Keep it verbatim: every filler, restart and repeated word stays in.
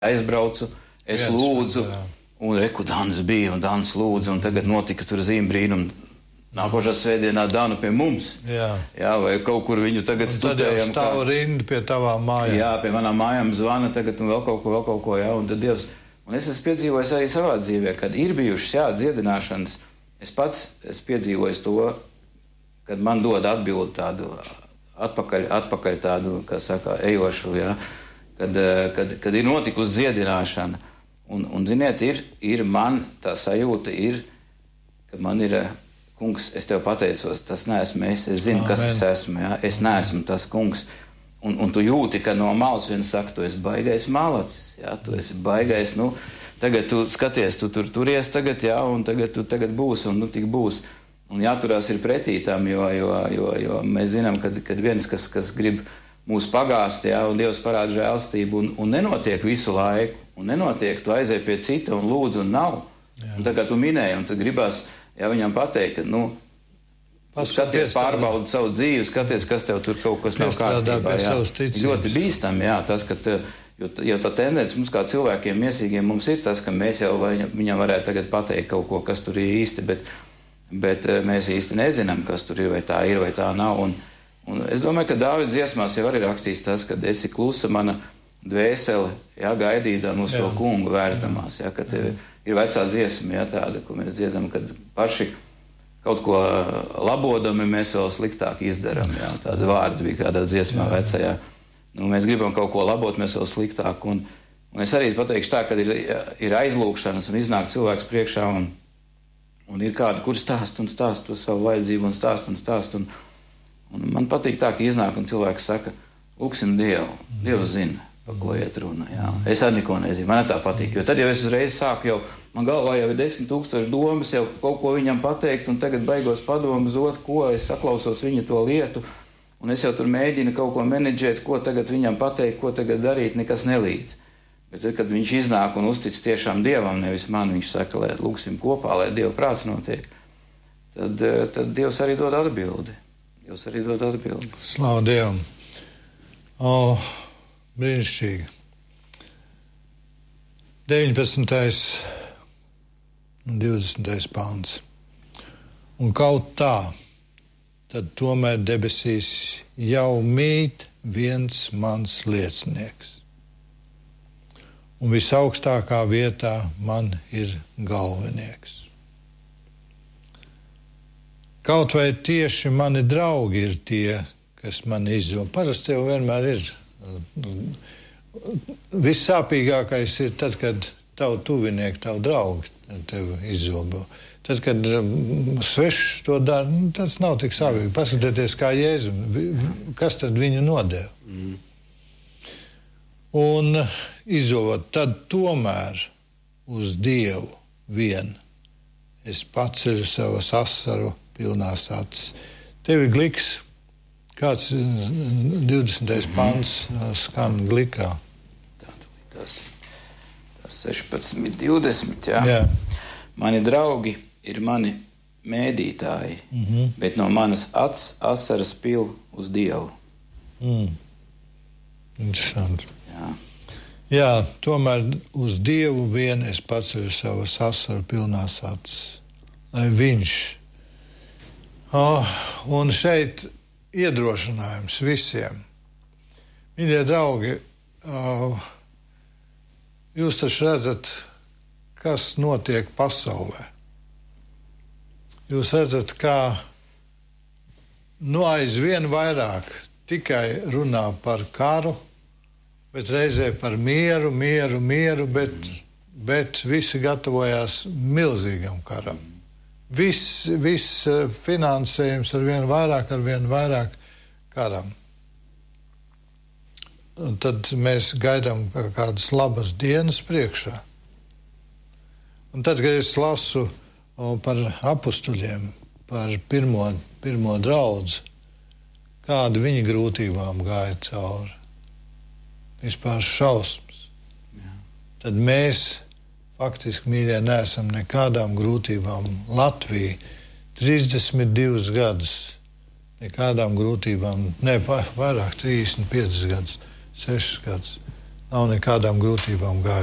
aizbraucu, es Viens, lūdzu, jā. un reku Dans bija, un Dans lūdzu, un tagad notika tur zīme brīnum. Nākošā svētdienā Danu pie mums. Jā. Jā, vai kaut kur viņu tagad Un tad jau studējam. stāv kā- rinda pie tavām mājām. Jā, pie manām mājām zvana tagad un vēl kaut ko, vēl kaut ko, jā, un tad Dievs. Un es esmu piedzīvojis arī savā dzīvē, kad ir bijušas, jā, dziedināšanas. Es pats esmu piedzīvojis to, kad man dod atbildi tādu atpakaļ, atpakaļ tādu, kā saka, ejošu, jā, kad, kad, kad ir notikusi dziedināšana. Un, un ziniet, ir, ir man tā sajūta, ir, ka man ir, kungs, es tev pateicos, tas neesmu es, es zinu, kas es esmu, jā, es neesmu tas kungs. Un, un tu jūti, ka no malas viens saka, tu esi baigais malacis, jā, tu esi baigais, nu, tagad tu skaties, tu tur turies tagad, jā, un tagad tu tagad būs, un nu tik būs. Un jāturās ir pretī tam, jo, jo, jo, jo mēs zinām, kad, kad viens, kas, kas grib mūs pagāst, jā, un Dievs parāda žēlstību, un, un nenotiek visu laiku, un nenotiek, tu aizēj pie cita un lūdzu, un nav. Jā. Un tā kā tu minēji, un tad gribās, jā, viņam pateikt, ka, nu, skaties, pārbaudi savu dzīvi, skaties, kas tev tur kaut kas nav kārtībā, jā. Ļoti bīstam, jā, tas, ka, te, jo, jo tā tendence mums kā cilvēkiem, miesīgiem, mums ir tas, ka mēs jau viņam, viņam varētu tagad pateikt kaut ko, kas tur ir īsti, bet bet mēs īsti nezinām, kas tur ir, vai tā ir, vai tā nav. Un, un es domāju, ka Dāvida dziesmās jau arī rakstīts tas, ka esi klusa mana dvēsele, jā, gaidīdama uz jā. To kungu vērsdamās, jā, ka tev ir vecā dziesma, jā, tāda, ko mēs dziedam, kad paši kaut ko labodami mēs vēl sliktāk izdaram, jā, tāda vārda bija kādā dziesmā jā. Vecajā. Nu, mēs gribam kaut ko labot, mēs vēl sliktāk. Un, un es arī pateikšu tā, kad ir, ir aizlūkšanas un iznāk cilvēks priekšā un Un ir kādi, kur stāst un stāst to savu vajadzību un stāst un stāst. Un, un man patīk tā, ka iznāk un cilvēks saka, lūksim Dievu. Dievs zina, pa ko iet runa. Jā. Es arī neko nezinu, man tā patīk. Jo tad jau es uzreiz sāku jau, man galvā jau ir desmit tūkstoši domas, jau kaut ko viņam pateikt un tagad baigos padomus dot, ko es saklausos viņa to lietu. Un es jau tur mēģinu kaut ko menedžēt, ko tagad viņam pateikt, ko tagad darīt, nekas nelīdz. Bet tad, kad viņš iznāk un uztic tiešām Dievam, nevis man, viņš saka, lai lūksim kopā, lai Dieva prāts notiek, tad, tad Dievs arī dod atbildi. Dievs arī dod atbildi. Slāva Dievam. O, brīnišķīgi. deviņpadsmitais un divdesmitais pāns. Un kaut tā, tad tomēr debesīs jau mīt viens mans liecinieks. Un visaugstākā vietā man ir galvenieks. Kaut vai tieši mani draugi ir tie, kas mani izzoba. Parasti jau vienmēr ir. Vissāpīgākais ir tad, kad tavu tuvinieki, tavu draugi tevi izzobo. Tad, kad svešs to dara, tas nav tik sāpīgi. Paskatieties, kā Jēzu, kas tad viņu nodeva. Mm. Un izzovot, tad tomēr uz Dievu vien es paceļu savas asaru pilnās acis. Tev ir gliks, kāds divdesmitais pants skan glikā? Tas, tas sešpadsmit, divdesmit, jā. jā. Mani draugi ir mani mēdītāji, mm-hmm. bet no manas acis asaras pil uz Dievu. Mm. Interesanti. Jā. Jā, tomēr uz Dievu vien es paceļu savas asaru pilnās acis, lai viņš. Oh, un šeit iedrošinājums visiem. Mīļie draugi, oh, jūs taču redzat, kas notiek pasaulē. Jūs redzat, kā nu aizvien vairāk tikai runā par karu, bet reizē par mieru, mieru, mieru, bet, bet visi gatavojās milzīgam karam. Viss, viss finansējums ar vien vairāk, ar vien vairāk karam. Un tad mēs gaidām kādas labas dienas priekšā. Un tad, kad es lasu o, par apustuļiem, par pirmo, pirmo draudzi, kādi viņi grūtībām gāja cauri. Vispār šausmas. Jā. Tad mēs faktiski, mīļie, neesam nekādām grūtībām. Latvija trīsdesmit divus gadus nekādām grūtībām, ne vairāk, trīsdesmit piecus gadus, sešus gadus. nav nekādām grūtībām gājis.